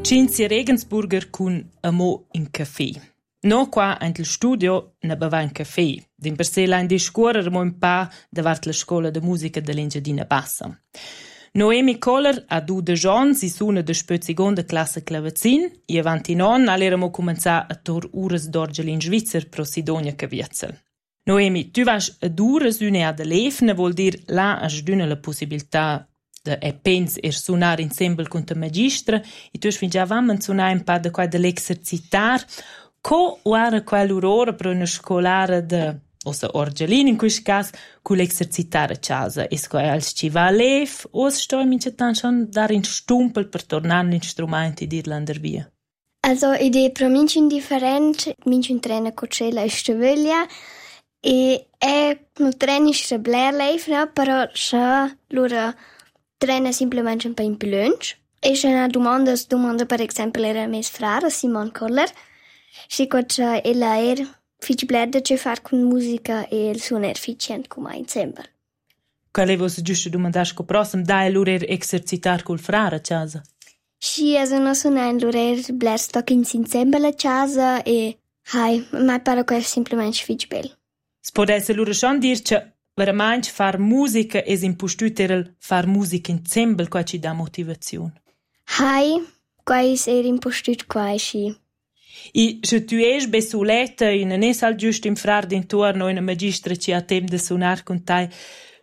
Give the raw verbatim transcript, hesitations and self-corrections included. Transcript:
Cinzia Regensburger cun amo in caffè. No qua ent il studio ne beva un caffè. Din per sé l'hain discuorer mo un pa davart la scola de musica de l'Engiadina Bassa. Noemi Kohler ha du de gions si suna de spözzigonda classe clavazin e avanti non all'eramo comenza a tor ures d'orgel in Svizzer pro Sidonia Caviezel. Noemi, tu vas ad ures une ad elefne, vuol dir là has d'una la possibilità de e pens er sunar insembel con te magistra e tu has fin già va menzonar un pa de qua de l'exercitar co oara qua l'urora per una scolara de ossa orgelin in quist cas cu l'exercitar a casa. Es qua als ci va lef o sto in mince tan schon dar in stumpel per tornar l'instrument e dir l'ander via. Also idee pro minci indifferent, minci un trena cocella e stöveglia e è un treni stabler leif, no? Però sa lura trena semplicemente un po' in pilunch. E c'è una domanda, domanda per esempio era mes frara Simon Kohler. Si quaccia ella er fich bleda che far con musica e il suono efficient come insieme. Quale vos giusto domandar sco prossimo dai l'urer exercitar col frara a casa? Si also no suonain l'urer bler stock insieme a casa e hai, ma para quel semplicemente fich bel. Spodesse l'ura schon dir che veramente far musica es impostüter far musica insieme qua ci dà motivazione. Hai, quais er impostüt quai si. E se tu es besuleta e non es al giusto in frar d'intorno una magistra ci ha tempo de suonar con tai,